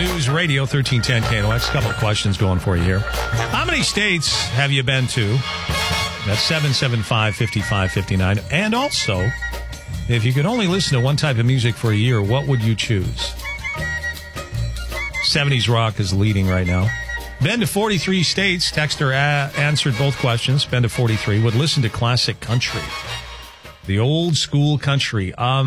News Radio 1310 KNOX. A couple of questions going for you here. How many states have you been to? That's 775-5559. And also, if you could only listen to one type of music for a year, what would you choose? 70s rock is leading right now. Been to 43 states. Texter answered both questions. Been to 43. Would listen to classic country. The old school country. Yacht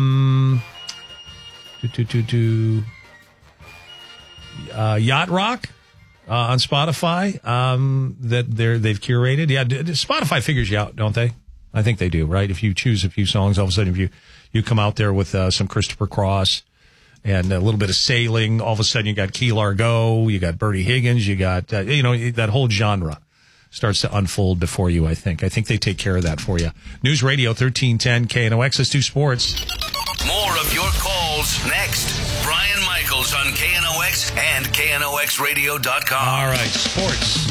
Rock on Spotify that they've curated. Yeah, Spotify figures you out, don't they? I think they do, right? If you choose a few songs, all of a sudden if you come out there with some Christopher Cross and a little bit of sailing, all of a sudden you got Key Largo, you got Bertie Higgins, you got that whole genre starts to unfold before you, I think. I think they take care of that for you. News Radio 1310 KNOX. Let's do sports. More of your calls next. Brian Michaels on KNOX and KNOXradio.com. All right, sports.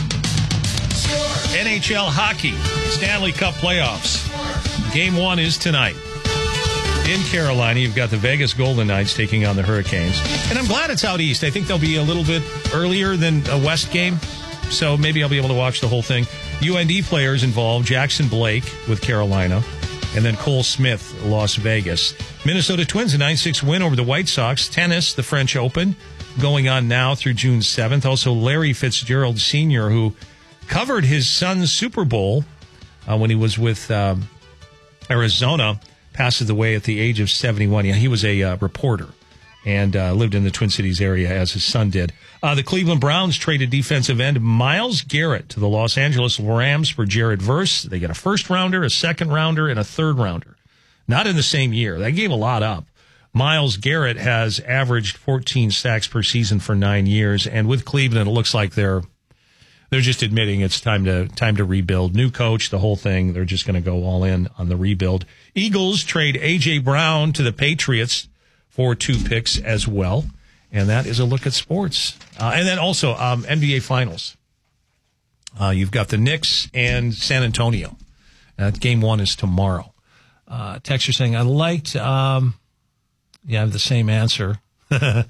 NHL hockey, Stanley Cup playoffs. Game 1 is tonight. In Carolina, you've got the Vegas Golden Knights taking on the Hurricanes. And I'm glad it's out east. I think they'll be a little bit earlier than a west game. So maybe I'll be able to watch the whole thing. UND players involved, Jackson Blake with Carolina, and then Cole Smith, Las Vegas. Minnesota Twins, a 9-6 win over the White Sox. Tennis, the French Open, going on now through June 7th. Also, Larry Fitzgerald Sr., who covered his son's Super Bowl when he was with Arizona, passes away at the age of 71. Yeah, he was a reporter and lived in the Twin Cities area as his son did. The Cleveland Browns traded defensive end Myles Garrett to the Los Angeles Rams for Jared Verse. They get a first-rounder, a second-rounder, and a third-rounder. Not in the same year. They gave a lot up. Myles Garrett has averaged 14 sacks per season for 9 years, and with Cleveland, it looks like they're just admitting it's time to rebuild. New coach, the whole thing. They're just going to go all in on the rebuild. Eagles trade A.J. Brown to the Patriots for 2 picks as well. And that is a look at sports. And then also NBA Finals. You've got the Knicks and San Antonio. Game 1 is tomorrow. Texter saying, I liked, I have the same answer. Late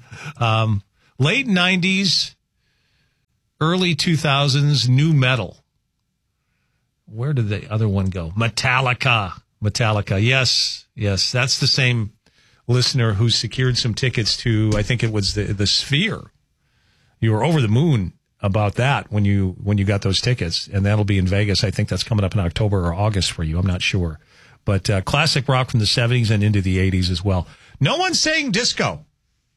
90s, early 2000s, new metal. Where did the other one go? Metallica. Yes. That's the same listener who secured some tickets to, I think it was the Sphere. You were over the moon about that when you got those tickets, and that'll be in Vegas. I think that's coming up in October or August for you. I'm not sure. But classic rock from the 70s and into the 80s as well. No one's saying disco.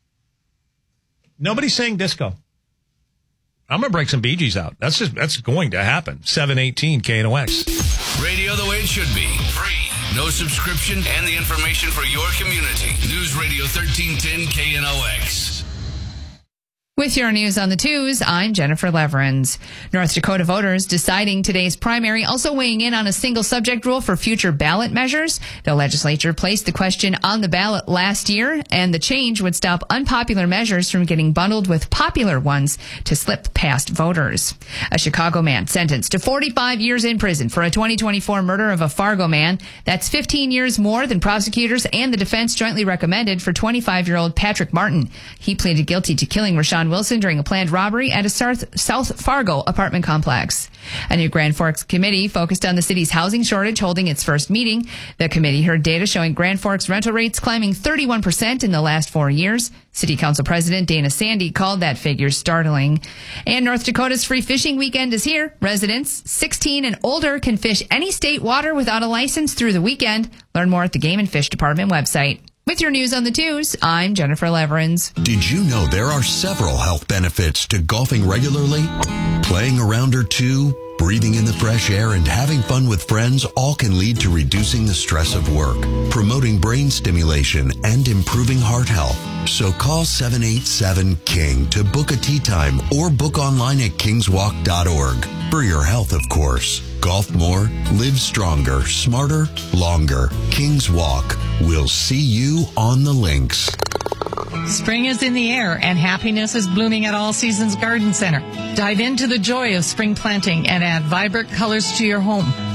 Nobody's saying disco. I'm going to break some Bee Gees out. That's going to happen. 718 KNOX. Radio the way it should be. Free. No subscription and the information for your community. News Radio 1310 KNOX. With your news on the twos, I'm Jennifer Leverins. North Dakota voters deciding today's primary, also weighing in on a single subject rule for future ballot measures. The legislature placed the question on the ballot last year, and the change would stop unpopular measures from getting bundled with popular ones to slip past voters. A Chicago man sentenced to 45 years in prison for a 2024 murder of a Fargo man. That's 15 years more than prosecutors and the defense jointly recommended for 25-year-old Patrick Martin. He pleaded guilty to killing Rashawn Wilson during a planned robbery at a South Fargo apartment complex. A new Grand Forks committee focused on the city's housing shortage holding its first meeting. The committee heard data showing Grand Forks rental rates climbing 31% in the last 4 years. City Council President Dana Sandy called that figure startling. And North Dakota's free fishing weekend is here. Residents 16 and older can fish any state water without a license through the weekend. Learn more at the Game and Fish Department website. With your news on the twos, I'm Jennifer Leverins. Did you know there are several health benefits to golfing regularly? Playing a round or two, breathing in the fresh air, and having fun with friends all can lead to reducing the stress of work, promoting brain stimulation, and improving heart health. So call 787-KING to book a tee time or book online at kingswalk.org. For your health, of course. Golf more, live stronger, smarter, longer. Kings Walk. We'll see you on the links. Spring is in the air and happiness is blooming at All Seasons Garden Center. Dive into the joy of spring planting and add vibrant colors to your home.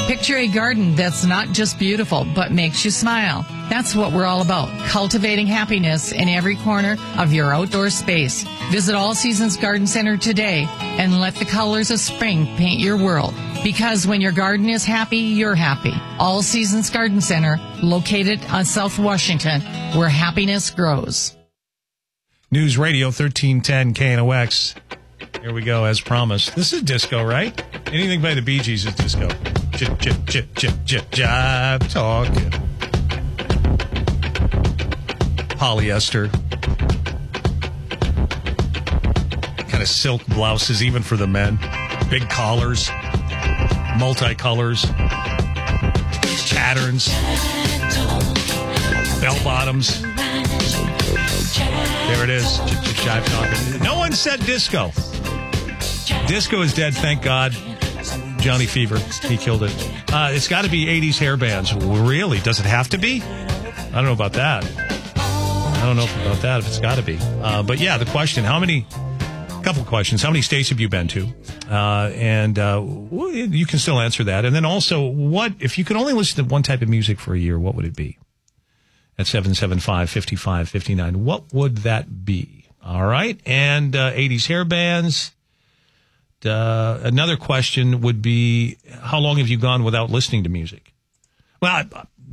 Picture a garden that's not just beautiful, but makes you smile. That's what we're all about, cultivating happiness in every corner of your outdoor space. Visit All Seasons Garden Center today and let the colors of spring paint your world. Because when your garden is happy, you're happy. All Seasons Garden Center, located on South Washington, where happiness grows. News Radio 1310 KNOX. Here we go, as promised. This is disco, right? Anything by the Bee Gees is disco. Chip, chip, chip, chip, chip, jive talk. Polyester. Kind of silk blouses, even for the men. Big collars. Multicolors. Patterns. Bell bottoms. There it is. Chip, chip, jive talk. No one said disco. Disco is dead, thank God. Johnny Fever, he killed it. It's got to be 80s hair bands. Really? Does it have to be? I don't know about that. If it's got to be. But yeah, the question, couple questions. How many states have you been to? You can still answer that. And then also, what, if you could only listen to one type of music for a year, what would it be? At 775-5559, what would that be? All right. And 80s hair bands. Another question would be, how long have you gone without listening to music? Well,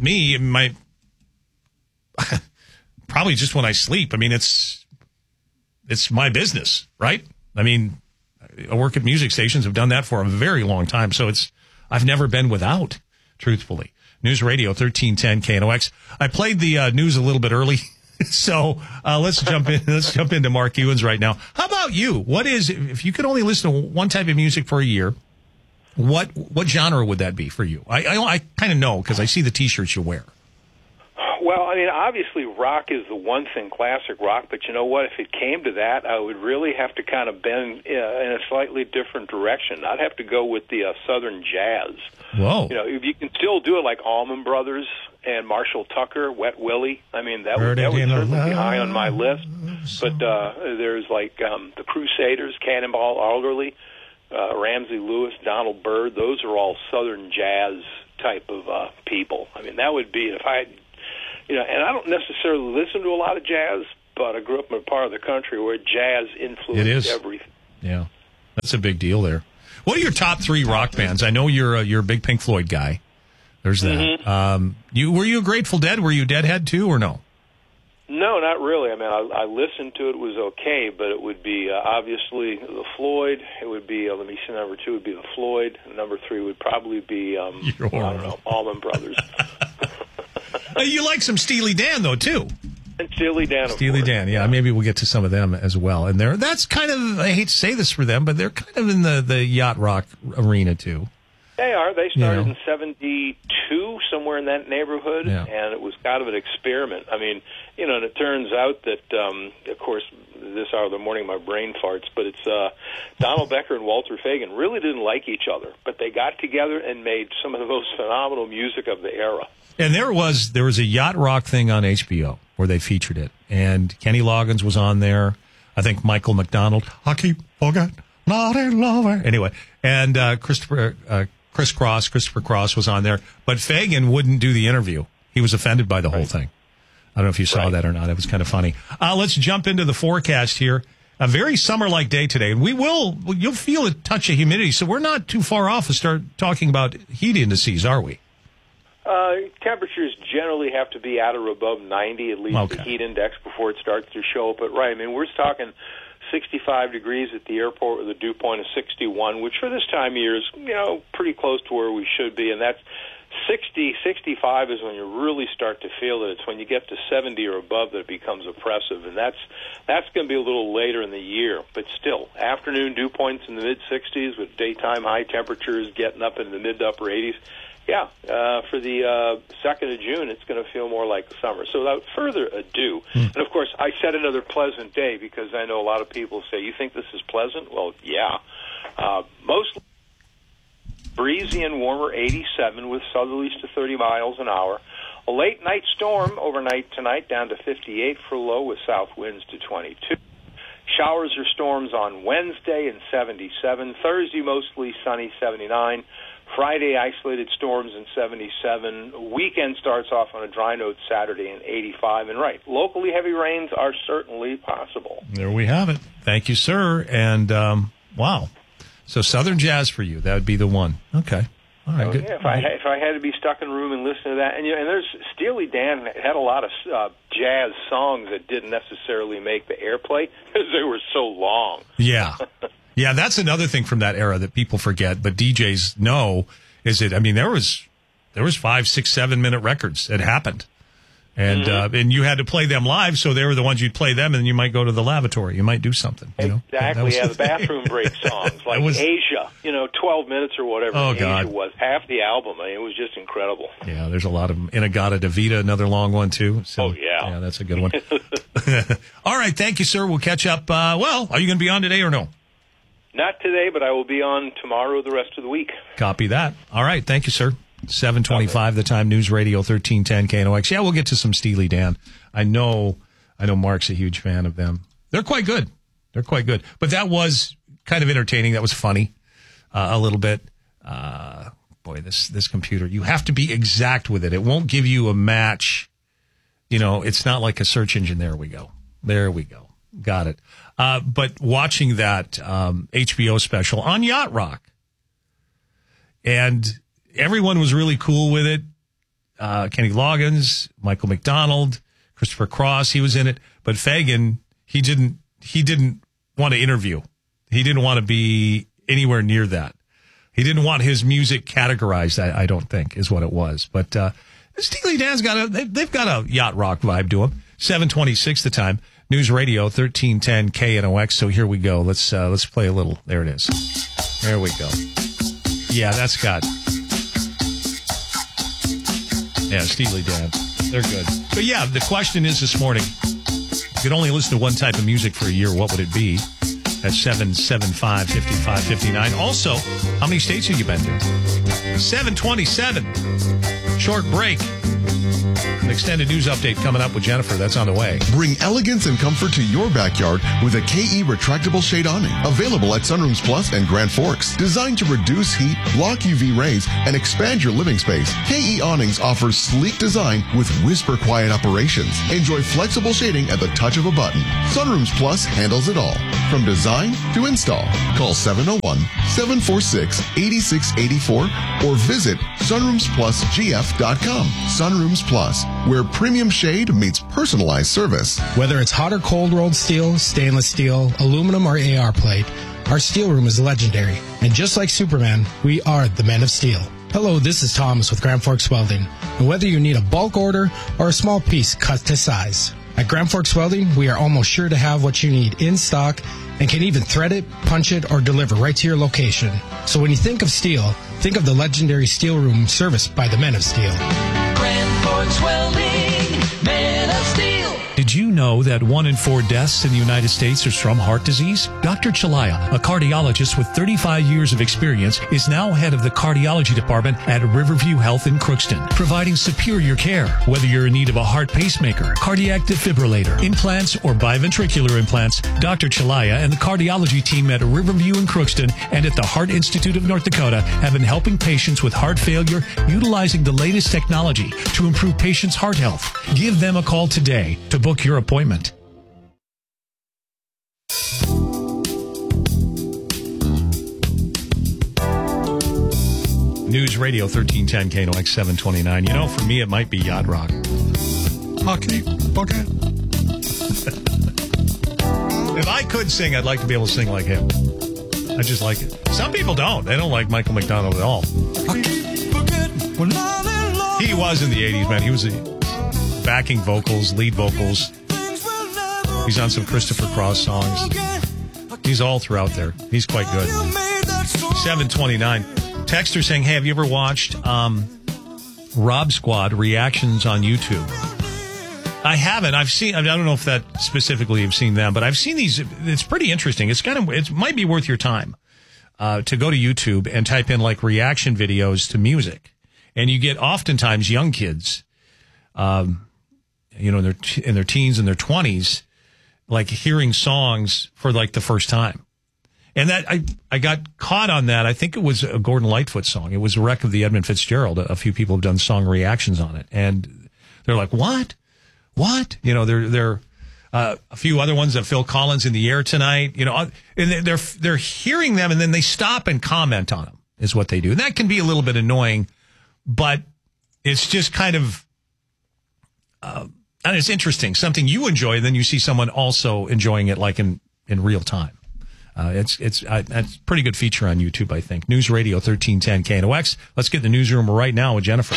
probably just when I sleep. I mean, it's my business, right? I mean, I work at music stations. I've done that for a very long time. So I've never been without, truthfully. News Radio 1310 KNOX. I played the news a little bit early. So let's jump in. Let's jump into Mark Ewens right now. How about you? What is, if you could only listen to one type of music for a year, what genre would that be for you? I kind of know because I see the T-shirts you wear. Well, I mean, obviously rock is the one thing, classic rock. But you know what? If it came to that, I would really have to kind of bend in a slightly different direction. I'd have to go with the Southern jazz. Whoa! You know, if you can still do it like Allman Brothers and Marshall Tucker, Wet Willie. I mean, that would certainly be high on my list. But there's like the Crusaders, Cannonball Adderley, Ramsey Lewis, Donald Byrd. Those are all Southern jazz type of people. I mean, that would be if I, you know, and I don't necessarily listen to a lot of jazz, but I grew up in a part of the country where jazz influenced everything. Yeah, that's a big deal there. What are your top three rock bands? I know you're a big Pink Floyd guy. There's that. Mm-hmm. Were you a Grateful Dead? Were you Deadhead too, or no? No, not really. I mean, I listened to it. It was okay, but it would be obviously the Floyd. It would be, let me see, number 2 would be the Floyd. Number 3 would probably be, I don't know, Allman Brothers. You like some Steely Dan, though, too. And Steely Dan, Steely Dan, yeah. Maybe we'll get to some of them as well. And that's kind of, I hate to say this for them, but they're kind of in the yacht rock arena, too. They are. They started in 72, somewhere in that neighborhood, and it was kind of an experiment. I mean, you know, and it turns out that, of course, this hour of the morning my brain farts, but it's Donald Becker and Walter Fagen really didn't like each other, but they got together and made some of the most phenomenal music of the era. And there was a yacht rock thing on HBO where they featured it, and Kenny Loggins was on there. I think Michael McDonald. I keep forgetting, not in love. Anyway, and Christopher Cross was on there, but Fagen wouldn't do the interview. He was offended by the whole thing. I don't know if you saw that or not. It was kind of funny. Let's jump into the forecast here. A very summer-like day today, and you'll feel a touch of humidity, so we're not too far off to start talking about heat indices, are we? Temperatures generally have to be at or above 90, at least the heat index, before it starts to show up. But right, I mean, we're talking 65 degrees at the airport with a dew point of 61, which for this time of year is, you know, pretty close to where we should be. And that's 65 is when you really start to feel it. It's when you get to 70 or above that it becomes oppressive. And that's going to be a little later in the year. But still, afternoon dew points in the mid-60s with daytime high temperatures getting up into the mid to upper 80s. Yeah, for the 2nd of June, it's going to feel more like summer. So without further ado, and of course, I said another pleasant day because I know a lot of people say, you think this is pleasant? Well, yeah. Mostly breezy and warmer, 87 with southerlies to 30 miles an hour. A late night storm overnight tonight down to 58 for low with south winds to 22. Showers or storms on Wednesday and 77. Thursday, mostly sunny, 79. Friday, isolated storms in 77. Weekend starts off on a dry note Saturday in 85. And locally heavy rains are certainly possible. There we have it. Thank you, sir. And, wow. So Southern Jazz for you. That would be the one. Okay. All right, good. Yeah, if I had to be stuck in a room and listen to that. And there's Steely Dan had a lot of jazz songs that didn't necessarily make the airplay because they were so long. Yeah. Yeah, that's another thing from that era that people forget, but DJs know, there was 5, 6, 7 minute records that happened. And and you had to play them live, so they were the ones you'd play them, and then you might go to the lavatory. You might do something. Exactly, the bathroom break songs, like Asia, 12 minutes or whatever. Oh, Asia God. was half the album. it was just incredible. Yeah, there's a lot of them. Inagata-Davida, another long one, too. So, yeah. Yeah, that's a good one. All right, thank you, sir. We'll catch up. Are you going to be on today or no? Not today, but I will be on tomorrow the rest of the week. Copy that. All right, thank you, sir. 7:25 the time, News Radio 1310 KNOX. Yeah, we'll get to some Steely Dan. I know Mark's a huge fan of them. They're quite good. But that was kind of entertaining. That was funny a little bit. Boy, this computer, you have to be exact with it. It won't give you a match. It's not like a search engine. There we go. Got it. But watching that HBO special on Yacht Rock, and everyone was really cool with it. Kenny Loggins, Michael McDonald, Christopher Cross, he was in it. But Fagan, he didn't want to interview. He didn't want to be anywhere near that. He didn't want his music categorized, I don't think, is what it was. But Steely Dan's they've got a Yacht Rock vibe to them. 7:26 the time. News Radio 1310 KNOX. So here we go. Let's play a little. There it is. There we go. Yeah, that's got. Yeah, Steely Dan. They're good. But yeah, the question is this morning, if you could only listen to one type of music for a year, what would it be? That's 775-5559. Also, how many states have you been to? 727. Short break. An extended news update coming up with Jennifer. That's on the way. Bring elegance and comfort to your backyard with a KE retractable shade awning. Available at Sunrooms Plus and Grand Forks. Designed to reduce heat, block UV rays, and expand your living space. KE Awnings offers sleek design with whisper quiet operations. Enjoy flexible shading at the touch of a button. Sunrooms Plus handles it all. From design to install. Call 701-746-8684 or visit sunroomsplusgf.com. Sunrooms Plus, where premium shade meets personalized service. Whether it's hot or cold rolled steel, stainless steel, aluminum, or AR plate, our steel room is legendary. And just like Superman, we are the Men of Steel. Hello, this is Thomas with Grand Forks Welding. And whether you need a bulk order or a small piece cut to size, at Grand Forks Welding, we are almost sure to have what you need in stock and can even thread it, punch it, or deliver right to your location. So when you think of steel, think of the legendary steel room serviced by the Men of Steel. Grand Forks Welding, Men of Steel. Did you know that 1 in 4 deaths in the United States are from heart disease? Dr. Chalaya, a cardiologist with 35 years of experience, is now head of the cardiology department at Riverview Health in Crookston, providing superior care. Whether you're in need of a heart pacemaker, cardiac defibrillator, implants, or biventricular implants, Dr. Chalaya and the cardiology team at Riverview in Crookston and at the Heart Institute of North Dakota have been helping patients with heart failure utilizing the latest technology to improve patients' heart health. Give them a call today to book your appointment. News Radio 1310 KNOX 729. For me, it might be Yacht Rock. Okay. If I could sing, I'd like to be able to sing like him. I just like it. Some people don't. They don't like Michael McDonald at all. He was in the 80s, man. He was backing vocals, lead vocals. He's on some Christopher Cross songs. He's all throughout there. He's quite good. 729. Texter saying, hey, have you ever watched Rob Squad reactions on YouTube? I haven't. I don't know if that specifically you've seen them, but I've seen these. It's pretty interesting. It might be worth your time to go to YouTube and type in like reaction videos to music. And you get oftentimes young kids, in their teens and their 20s, like hearing songs for like the first time. And that I got caught on that. I think it was a Gordon Lightfoot song. It was a wreck of the Edmund Fitzgerald. A few people have done song reactions on it. And they're like, what? You know, they're a few other ones of Phil Collins, In the Air Tonight, you know, and they're hearing them and then they stop and comment on them is what they do. And that can be a little bit annoying, but it's just kind of, and it's interesting. Something you enjoy, and then you see someone also enjoying it like in real time. It's a pretty good feature on YouTube, I think. News Radio 1310 KNOX. Let's get in the newsroom right now with Jennifer.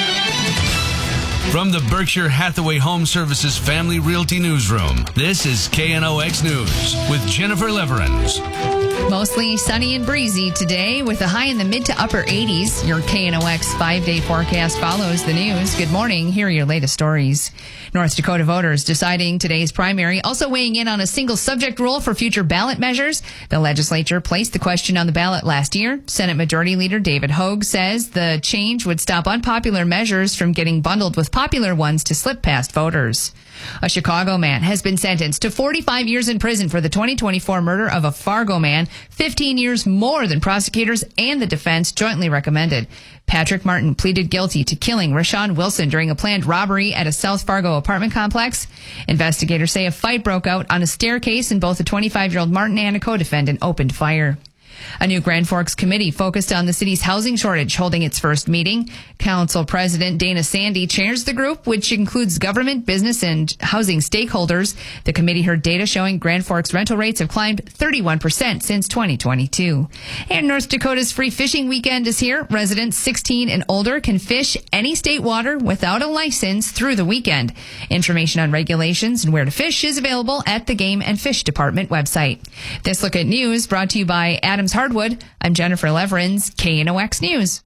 From the Berkshire Hathaway Home Services Family Realty Newsroom, this is KNOX News with Jennifer Leverins. Mostly sunny and breezy today with a high in the mid to upper 80s. Your KNOX 5-day forecast follows the news. Good morning. Here are your latest stories. North Dakota voters deciding today's primary, also weighing in on a single subject rule for future ballot measures. The legislature placed the question on the ballot last year. Senate Majority Leader David Hogue says the change would stop unpopular measures from getting bundled with popular ones to slip past voters. A Chicago man has been sentenced to 45 years in prison for the 2024 murder of a Fargo man, 15 years more than prosecutors and the defense jointly recommended. Patrick Martin pleaded guilty to killing Rashawn Wilson during a planned robbery at a South Fargo apartment complex. Investigators say a fight broke out on a staircase and both the 25-year-old Martin and a co-defendant opened fire. A new Grand Forks committee focused on the city's housing shortage holding its first meeting. Council President Dana Sandy chairs the group, which includes government, business, and housing stakeholders. The committee heard data showing Grand Forks rental rates have climbed 31% since 2022. And North Dakota's free fishing weekend is here. Residents 16 and older can fish any state water without a license through the weekend. Information on regulations and where to fish is available at the Game and Fish Department website. This Look at News brought to you by Adams Hardwood. I'm Jennifer Leverins, KNOX News.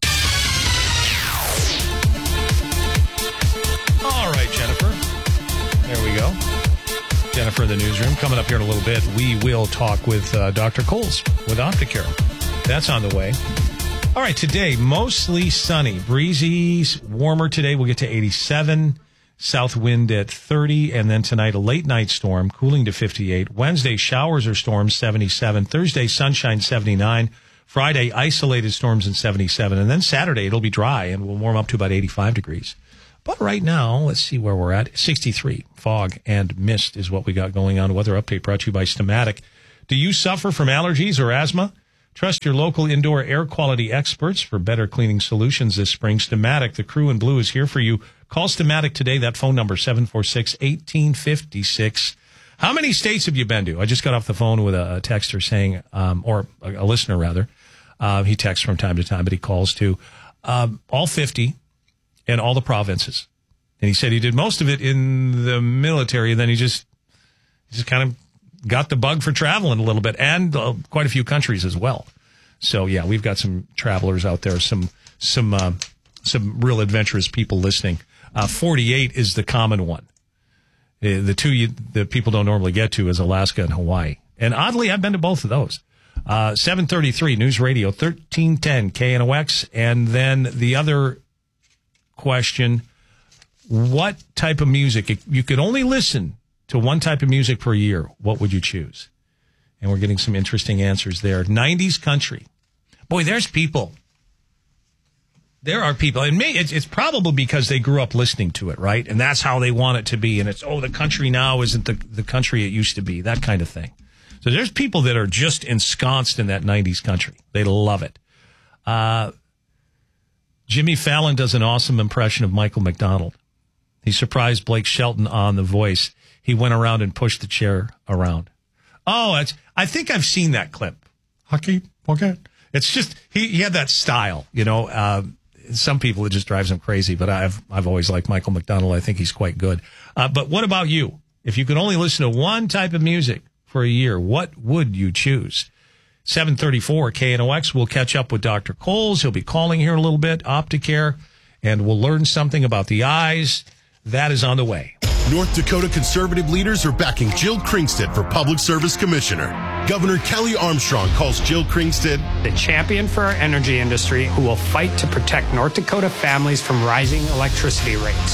All right, Jennifer. There we go. Jennifer in the newsroom. Coming up here in a little bit, we will talk with Dr. Coles with Opticare. That's on the way. All right, today, mostly sunny. Breezy, warmer today. We'll get to 87. South wind at 30, and then tonight a late night storm, cooling to 58. Wednesday, showers or storms, 77. Thursday, sunshine, 79. Friday, isolated storms in 77. And then Saturday, it'll be dry, and we'll warm up to about 85 degrees. But right now, let's see where we're at. 63. Fog and mist is what we got going on. Weather update brought to you by Stamatic. Do you suffer from allergies or asthma? Trust your local indoor air quality experts for better cleaning solutions this spring. Stamatic, the crew in blue, is here for you. Call Stamatic today. That phone number, 746-1856. How many states have you been to? I just got off the phone with a texter saying, or a listener rather. He texts from time to time, but he calls too. All 50 and all the provinces. And he said he did most of it in the military, and then he just kind of got the bug for traveling a little bit, and quite a few countries as well. So yeah, we've got some travelers out there, some real adventurous people listening. 48 is the common one. The two that people don't normally get to is Alaska and Hawaii. And oddly, I've been to both of those. 733 News Radio 1310 KNOX. And then the other question, what type of music? If you could only listen to one type of music per year, what would you choose? And we're getting some interesting answers there. 90s country. Boy, there's people. There are people, and it's probably because they grew up listening to it, right? And that's how they want it to be. And it's, the country now isn't the country it used to be, that kind of thing. So there's people that are just ensconced in that 90s country. They love it. Jimmy Fallon does an awesome impression of Michael McDonald. He surprised Blake Shelton on The Voice. He went around and pushed the chair around. I think I've seen that clip. Hockey, okay. It's just, he had that style, you know. Some people, it just drives them crazy, but I've always liked Michael McDonald. I think he's quite good. But what about you? If you could only listen to one type of music for a year, what would you choose? 734 KNOX. We'll catch up with Dr. Coles. He'll be calling here in a little bit, Opticare, and we'll learn something about the eyes. That is on the way. North Dakota conservative leaders are backing Jill Kringstad for Public Service Commissioner. Governor Kelly Armstrong calls Jill Kringstad the champion for our energy industry who will fight to protect North Dakota families from rising electricity rates.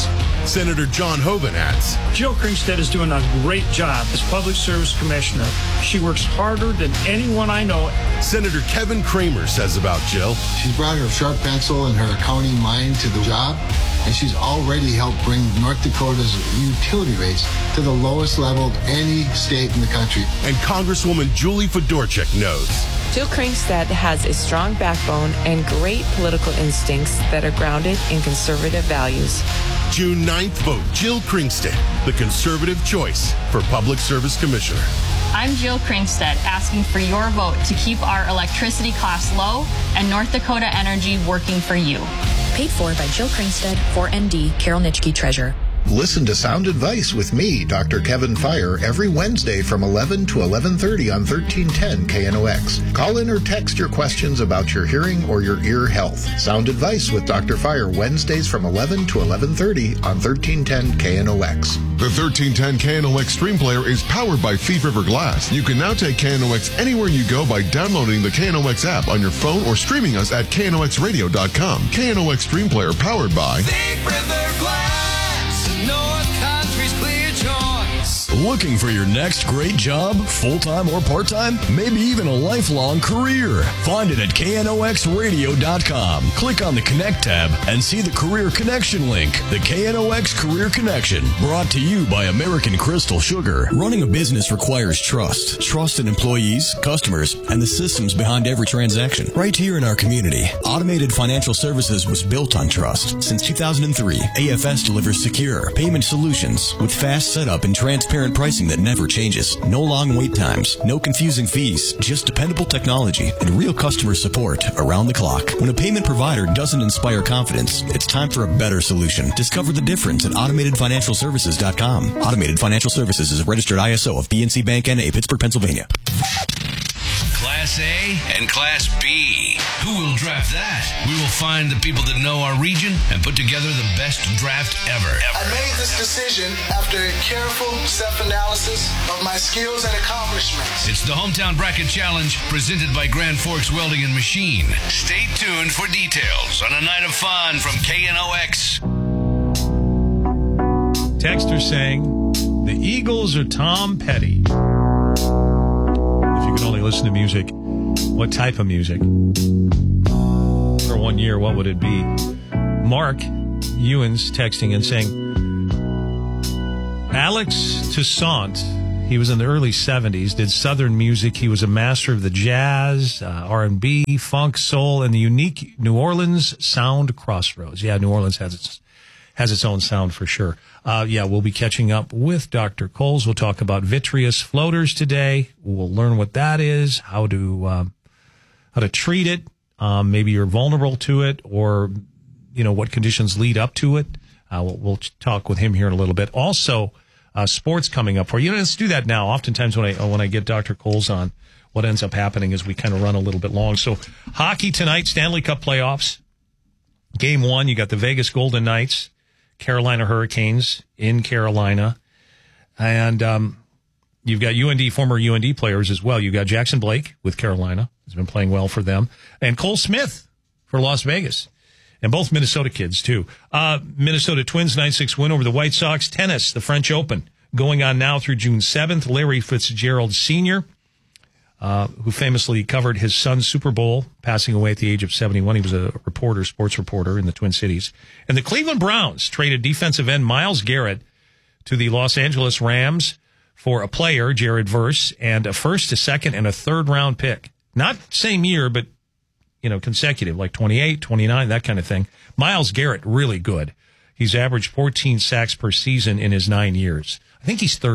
Senator John Hoeven adds, Jill Kringstead is doing a great job as Public Service Commissioner. She works harder than anyone I know. Senator Kevin Kramer says about Jill, she's brought her sharp pencil and her accounting mind to the job, and she's already helped bring North Dakota's utility rates to the lowest level of any state in the country. And Congresswoman Julie Fedorchak knows. Jill Kringstead has a strong backbone and great political instincts that are grounded in conservative values. June 9th, vote Jill Kringstead, the conservative choice for Public Service Commissioner. I'm Jill Kringstead, asking for your vote to keep our electricity costs low and North Dakota Energy working for you. Paid for by Jill Kringstead, 4ND, Carol Nitschke, Treasurer. Listen to Sound Advice with me, Dr. Kevin Fire, every Wednesday from 11 to 11:30 on 1310 KNOX. Call in or text your questions about your hearing or your ear health. Sound Advice with Dr. Fire, Wednesdays from 11 to 11:30 on 1310 KNOX. The 1310 KNOX Stream Player is powered by Thief River Glass. You can now take KNOX anywhere you go by downloading the KNOX app on your phone or streaming us at knoxradio.com. KNOX Stream Player powered by Thief River Glass. North Country's clear choice. Looking for your next great job, full-time or part-time? Maybe even a lifelong career? Find it at knoxradio.com. Click on the Connect tab and see the Career Connection link. The KNOX Career Connection, brought to you by American Crystal Sugar. Running a business requires trust. Trust in employees, customers, and the systems behind every transaction. Right here in our community, Automated Financial Services was built on trust. Since 2003, AFS delivers secure payment solutions with fast setup and transparent pricing that never changes. No long wait times, no confusing fees, just dependable technology and real customer support around the clock. When a payment provider doesn't inspire confidence, it's time for a better solution. Discover the difference at AutomatedFinancialServices.com. Automated Financial Services is a registered ISO of PNC Bank N.A., Pittsburgh, Pennsylvania. Class A and Class B. Who will draft that? We will find the people that know our region and put together the best draft ever. I made this decision after a careful self-analysis of my skills and accomplishments. It's the Hometown Bracket Challenge presented by Grand Forks Welding and Machine. Stay tuned for details on a night of fun from KNOX. Texter saying, the Eagles are Tom Petty. If you could only listen to music, what type of music? For 1 year, what would it be? Mark Ewens texting and saying, Alex Toussaint, he was in the early 70s, did Southern music. He was a master of the jazz, R&B, funk, soul, and the unique New Orleans sound crossroads. Yeah, New Orleans has its own sound for sure. We'll be catching up with Dr. Coles. We'll talk about vitreous floaters today. We'll learn what that is, how to treat it. Maybe you're vulnerable to it, or what conditions lead up to it. We'll talk with him here in a little bit. Also, sports coming up for you. Let's do that now. Oftentimes when I get Dr. Coles on, what ends up happening is we kind of run a little bit long. So hockey tonight, Stanley Cup playoffs. Game 1, you got the Vegas Golden Knights, Carolina Hurricanes in Carolina. And you've got former UND players as well. You've got Jackson Blake with Carolina. He's been playing well for them. And Cole Smith for Las Vegas. And both Minnesota kids, too. Minnesota Twins, 9-6 win over the White Sox. Tennis, the French Open, going on now through June 7th. Larry Fitzgerald Sr., who famously covered his son's Super Bowl, passing away at the age of 71. He was a sports reporter in the Twin Cities. And the Cleveland Browns traded defensive end Myles Garrett to the Los Angeles Rams for a player, Jared Verse, and a first, a second, and a third-round pick. Not same year, but, consecutive, like 28, 29, that kind of thing. Myles Garrett, really good. He's averaged 14 sacks per season in his 9 years. I think he's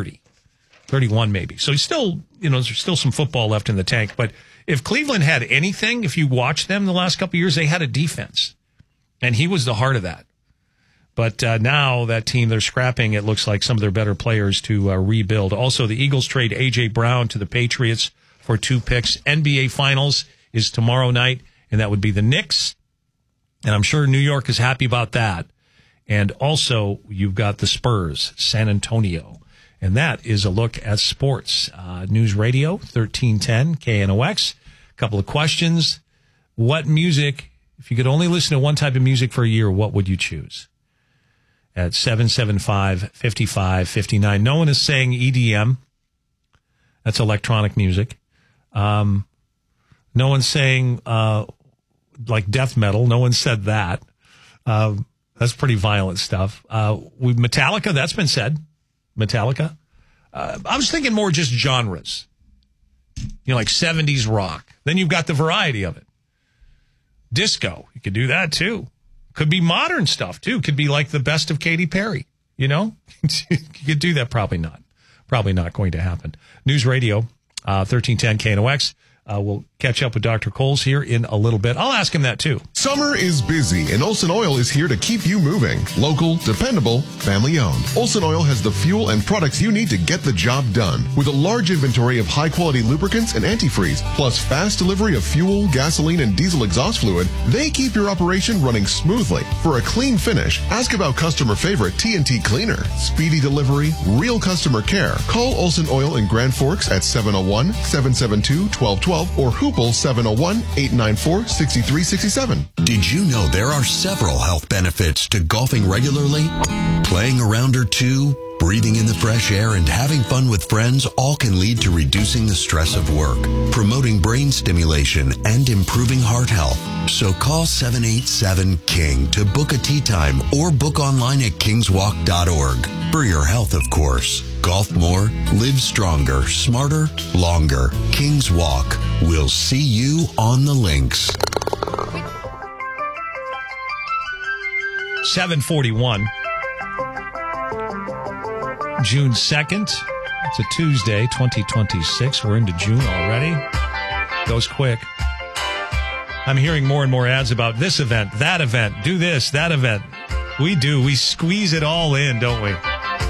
31 maybe. So he's still, there's still some football left in the tank. But if Cleveland had anything, if you watched them the last couple of years, they had a defense. And he was the heart of that. But now that team, they're scrapping, it looks like, some of their better players to rebuild. Also, the Eagles trade A.J. Brown to the Patriots for 2 picks. NBA Finals is tomorrow night, and that would be the Knicks. And I'm sure New York is happy about that. And also, you've got the Spurs, San Antonio. And that is a look at sports. News Radio, 1310 KNOX. A couple of questions. What music, if you could only listen to one type of music for a year, what would you choose? at 775-5559. No one is saying EDM. That's electronic music. No one's saying like death metal. No one said that. That's pretty violent stuff. Metallica, that's been said. Metallica. I was thinking more just genres. Like 70s rock. Then you've got the variety of it. Disco, you could do that too. Could be modern stuff too. Could be like the best of Katy Perry. You could do that. Probably not. Probably not going to happen. News Radio, 1310 KNOX. We'll catch up with Dr. Coles here in a little bit. I'll ask him that too. Summer is busy, and Olsen Oil is here to keep you moving. Local, dependable, family-owned. Olsen Oil has the fuel and products you need to get the job done. With a large inventory of high-quality lubricants and antifreeze, plus fast delivery of fuel, gasoline, and diesel exhaust fluid, they keep your operation running smoothly. For a clean finish, ask about customer favorite TNT Cleaner. Speedy delivery, real customer care. Call Olsen Oil in Grand Forks at 701-772-1212 or Hoople 701-894-6367. Did you know there are several health benefits to golfing regularly? Playing a round or two, breathing in the fresh air, and having fun with friends all can lead to reducing the stress of work, promoting brain stimulation, and improving heart health. So call 787-KING to book a tee time or book online at kingswalk.org. For your health, of course. Golf more, live stronger, smarter, longer. Kings Walk. We'll see you on the links. 741. June 2nd. It's a Tuesday, 2026. We're into June already. Goes quick. I'm hearing more and more ads about this event, that event, do this, that event. We do. We squeeze it all in, don't we?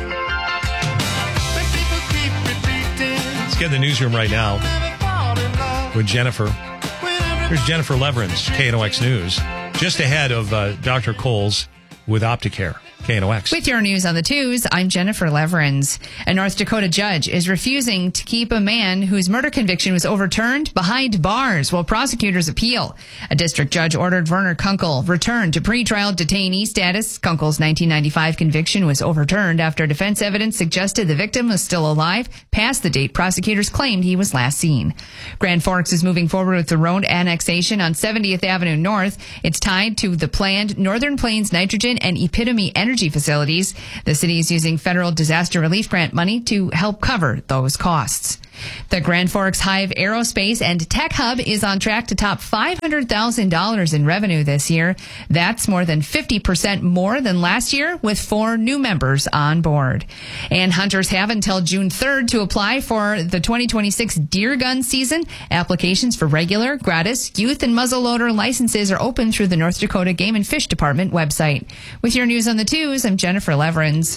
Let's get in the newsroom right now with Jennifer. Here's Jennifer Leverins, KNOX News, just ahead of Dr. Coles with Opticare. KNOX. With your news on the twos, I'm Jennifer Leverins. A North Dakota judge is refusing to keep a man whose murder conviction was overturned behind bars while prosecutors appeal. A district judge ordered Werner Kunkel returned to pretrial detainee status. Kunkel's 1995 conviction was overturned after defense evidence suggested the victim was still alive past the date prosecutors claimed he was last seen. Grand Forks is moving forward with the road annexation on 70th Avenue North. It's tied to the planned Northern Plains Nitrogen and Epitome Energy facilities. The city is using federal disaster relief grant money to help cover those costs. The Grand Forks Hive Aerospace and Tech Hub is on track to top $500,000 in revenue this year. That's more than 50% more than last year, with 4 new members on board. And hunters have until June 3rd to apply for the 2026 deer gun season. Applications for regular, gratis, youth, and muzzleloader licenses are open through the North Dakota Game and Fish Department website. With your news on the twos, I'm Jennifer Leverins.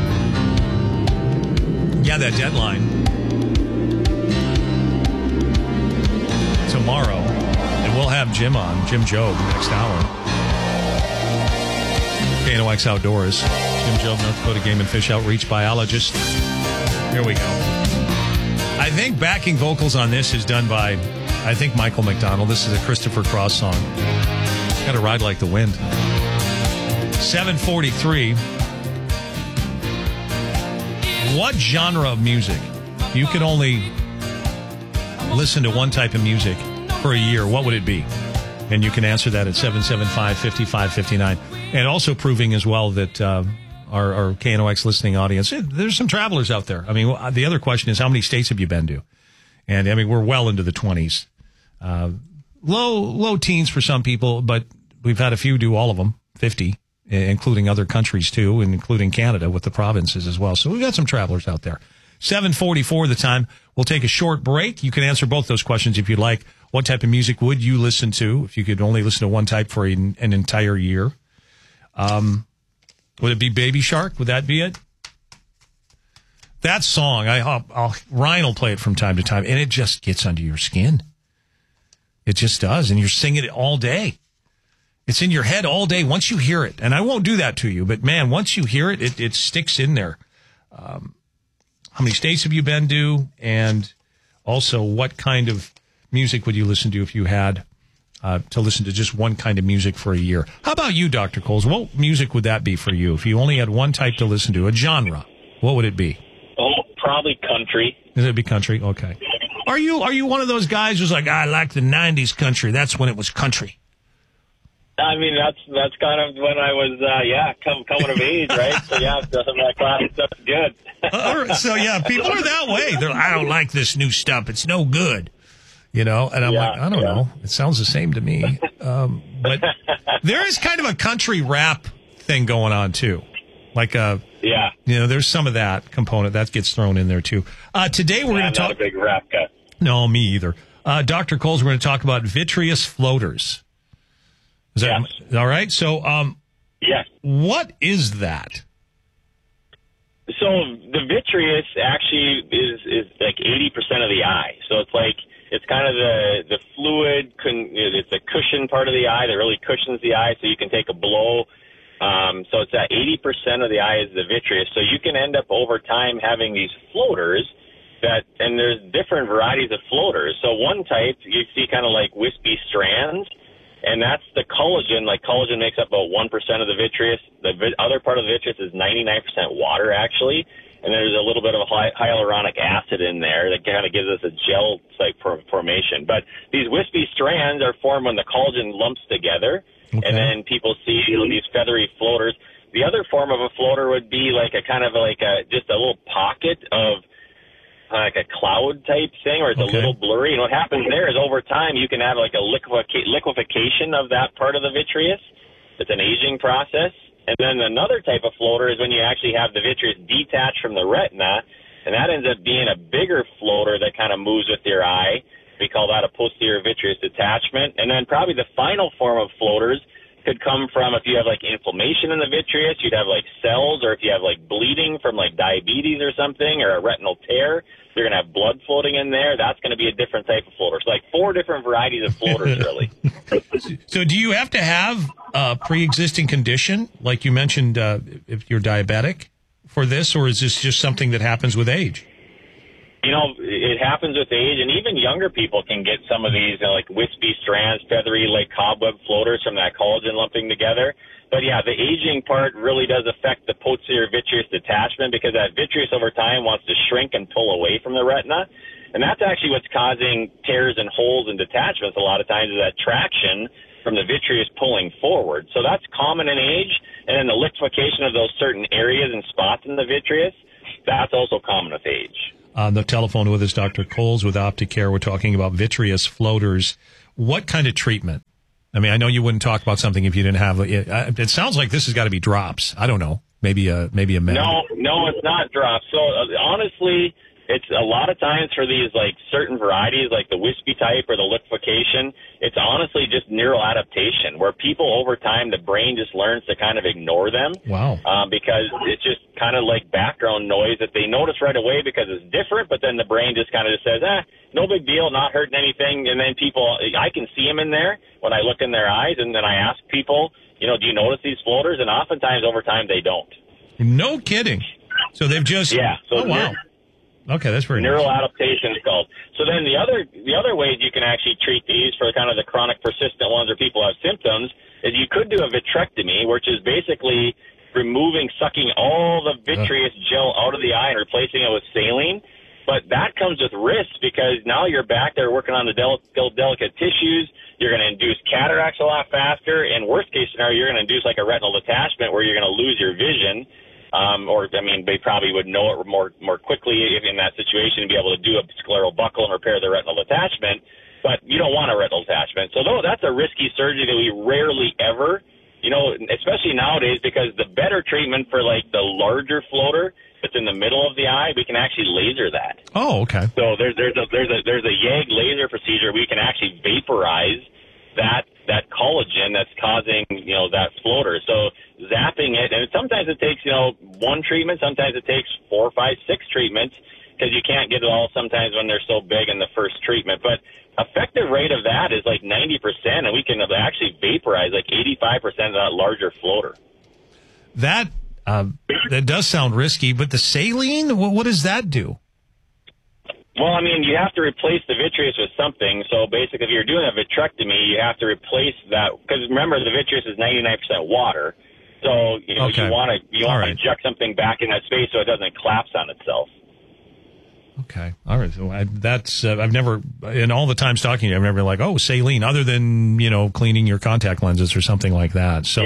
Yeah, that deadline. Tomorrow, and we'll have Jim on, Jim Jobe, next hour. KNOX Outdoors. Jim Jobe, North Dakota Game and Fish Outreach Biologist. Here we go. I think backing vocals on this is done by, Michael McDonald. This is a Christopher Cross song. Got to ride like the wind. 743. What genre of music? You could only listen to one type of music for a year. What would it be? And you can answer that at 775-5559. And also proving as well that our KNOX listening audience, there's some travelers out there. I mean, the other question is, how many states have you been to? And I mean, we're well into the 20s. Low teens for some people, but we've had a few do all of them, 50, including other countries too, and including Canada with the provinces as well. So we've got some travelers out there. 7:44 the time. We'll take a short break. You can answer both those questions if you'd like. What type of music would you listen to if you could only listen to one type for an entire year? Would it be Baby Shark? Would that be it? That song, Ryan will play it from time to time, and it just gets under your skin. It just does, and you're singing it all day. It's in your head all day once you hear it. And I won't do that to you, but man, once you hear it, it sticks in there. How many states have you been to? And also, what kind of music would you listen to if you had to listen to just one kind of music for a year. How about you, Dr. Coles? What music would that be for you? If you only had one type to listen to, a genre, what would it be? Oh, probably country. Does it be country? Okay. Are you one of those guys who's like, I like the 90s country. That's when it was country. I mean, that's kind of when I was, coming of age, right? So, yeah, some of that classic stuff's good. So, yeah, people are that way. They're like, I don't like this new stuff. It's no good. You know, and I'm like, I don't know. It sounds the same to me. But there is kind of a country rap thing going on, too. Like, there's some of that component that gets thrown in there, too. Today we're going to talk. I'm not a big rap guy. No, me either. Dr. Coles, we're going to talk about vitreous floaters. Is that all right? So, what is that? So the vitreous actually is like 80% of the eye. So it's kind of the fluid. It's a cushion part of the eye that really cushions the eye, so you can take a blow. So it's that 80% of the eye is the vitreous. So you can end up over time having these floaters. And there's different varieties of floaters. So one type you see kind of like wispy strands, and that's the collagen. Like collagen makes up about 1% of the vitreous. The other part of the vitreous is 99% water, actually, and there's a little bit of hyaluronic acid in there that kind of gives us a gel-type formation. But these wispy strands are formed when the collagen lumps together, and then people see these feathery floaters. The other form of a floater would be like a kind of like just a little pocket of like a cloud type thing, or it's a little blurry. And what happens there is over time you can have like a liquefaction of that part of the vitreous. It's an aging process. And then another type of floater is when you actually have the vitreous detached from the retina, and that ends up being a bigger floater that kind of moves with your eye. We call that a posterior vitreous detachment. And then probably the final form of floaters could come from if you have like inflammation in the vitreous, you'd have like cells, or if you have like bleeding from like diabetes or something, or a retinal tear, you're going to have blood floating in there. That's going to be a different type of floater. So like 4 different varieties of floaters, really. So do you have to have a pre-existing condition, like you mentioned, if you're diabetic for this, or is this just something that happens with age? You know, it happens with age, and even younger people can get some of these, like wispy strands, feathery, like cobweb floaters from that collagen lumping together. But yeah, the aging part really does affect the posterior vitreous detachment, because that vitreous over time wants to shrink and pull away from the retina. And that's actually what's causing tears and holes and detachments a lot of times, is that traction from the vitreous pulling forward. So that's common in age. And then the liquefaction of those certain areas and spots in the vitreous, that's also common with age. On the telephone with us, Dr. Coles with Opticare. We're talking about vitreous floaters. What kind of treatment? I mean, I know you wouldn't talk about something if you didn't have it. It sounds like this has got to be drops. I don't know. Maybe a med. No, it's not drops. So honestly, it's a lot of times for these like certain varieties, like the wispy type or the liquefaction, it's honestly just neural adaptation, where people over time, the brain just learns to kind of ignore them. Wow. Because it's just kind of like background noise that they notice right away because it's different, but then the brain just kind of just says, no big deal, not hurting anything. And then people, I can see them in there when I look in their eyes, and then I ask people, do you notice these floaters? And oftentimes over time they don't. No kidding. So they've just... Yeah. So wow. Okay, that's very neural nice. adaptation is called. So then the other ways you can actually treat these for kind of the chronic persistent ones where people have symptoms is you could do a vitrectomy, which is basically sucking all the vitreous gel out of the eye and replacing it with saline. But that comes with risk, because now you're back there working on the delicate tissues. You're going to induce cataracts a lot faster. And worst case scenario, you're going to induce like a retinal detachment where you're going to lose your vision. They probably would know it more quickly in that situation and be able to do a scleral buckle and repair the retinal detachment. But you don't want a retinal detachment. So that's a risky surgery that we rarely ever, especially nowadays, because the better treatment for like the larger floater that's in the middle of the eye, we can actually laser that. Oh, okay. So there's a YAG laser procedure. We can actually vaporize that collagen that's causing, that floater. So zapping it, and sometimes it takes, one treatment, sometimes it takes 4, 5, 6 treatments, because you can't get it all sometimes when they're so big in the first treatment. But effective rate of that is like 90%, and we can actually vaporize like 85% of that larger floater. That does sound risky, but the saline, what does that do? Well, I mean, you have to replace the vitreous with something. So basically, if you're doing a vitrectomy, you have to replace that. Because remember, the vitreous is 99% water. So, you know, you want to inject something back in that space so it doesn't collapse on itself. Okay. All right. So I've never, in all the times talking to you, I've never been like, oh, saline, other than, you know, cleaning your contact lenses or something like that. So,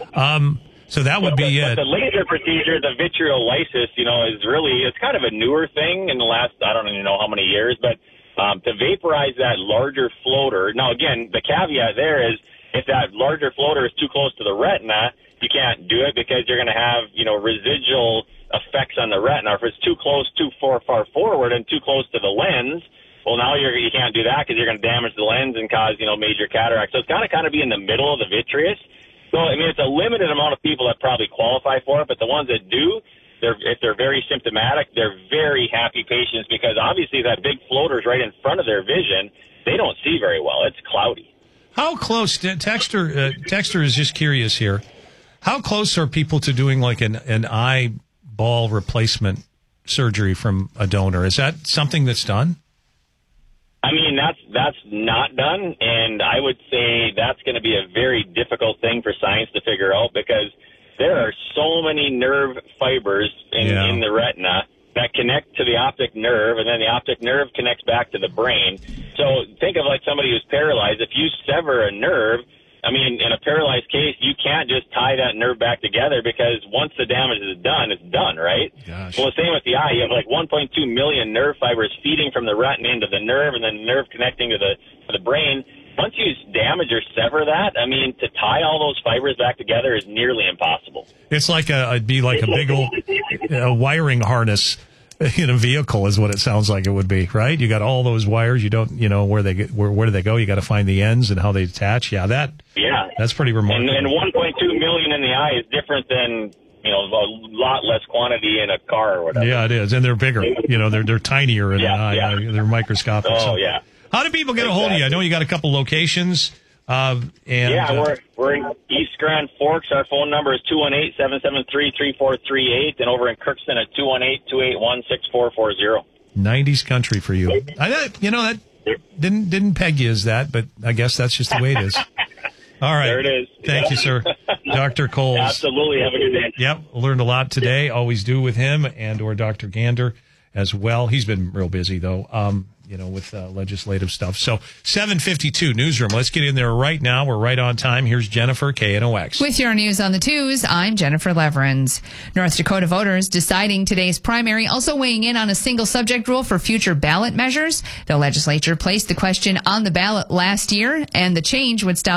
so that would be it. The laser procedure, the vitreolysis, you know, is really, it's kind of a newer thing in the last, I don't even know how many years, but to vaporize that larger floater. Now, again, the caveat there is if that larger floater is too close to the retina, you can't do it because you're going to have, you know, residual effects on the retina. If it's too close, too far forward and too close to the lens, well, now you can't do that because you're going to damage the lens and cause, you know, major cataract. So it's got to kind of be in the middle of the vitreous. So, I mean, it's a limited amount of people that probably qualify for it, but the ones that do, if they're very symptomatic, they're very happy patients because obviously that big floater is right in front of their vision. They don't see very well. It's cloudy. How close, Texter is just curious here. How close are people to doing like an eyeball replacement surgery from a donor? Is that something that's done? I mean, that's not done, and I would say that's going to be a very difficult thing for science to figure out because there are so many nerve fibers in the retina that connect to the optic nerve, and then the optic nerve connects back to the brain. So think of like somebody who's paralyzed. If you sever a nerve, I mean, in a paralyzed case, you can't just tie that nerve back together because once the damage is done, it's done, right? Gosh. Well, the same with the eye. You have like 1.2 million nerve fibers feeding from the retina into the nerve and then the nerve connecting to the brain. Once you damage or sever that, I mean, to tie all those fibers back together is nearly impossible. It's like it'd be like a big old wiring harness in a vehicle is what it sounds like it would be, right? You got all those wires. You don't, you know, where do they go? You got to find the ends and how they attach. Yeah, that's pretty remarkable. And 1.2 million in the eye is different than, you know, a lot less quantity in a car or whatever. Yeah, it is, and they're bigger. You know, they're tinier in the eye. They're microscopic. Oh, so. yeah. How do people get a hold of you? I know you got a couple locations. We're in East Grand Forks. Our phone number is 218-773-3438, and over in Kirkston at 218-281-6440. 90s country for you. That didn't peg you as that, but I guess that's just the way it is. All right. There it is. Thank you, sir. Dr. Coles. Absolutely. Have a good day. Yep. Learned a lot today. Always do with him and or Dr. Gander as well. He's been real busy, though. With legislative stuff. So 7:52 newsroom. Let's get in there right now. We're right on time. Here's Jennifer, KNOX. With your news on the twos, I'm Jennifer Leverins. North Dakota voters deciding today's primary, also weighing in on a single subject rule for future ballot measures. The legislature placed the question on the ballot last year, and the change would stop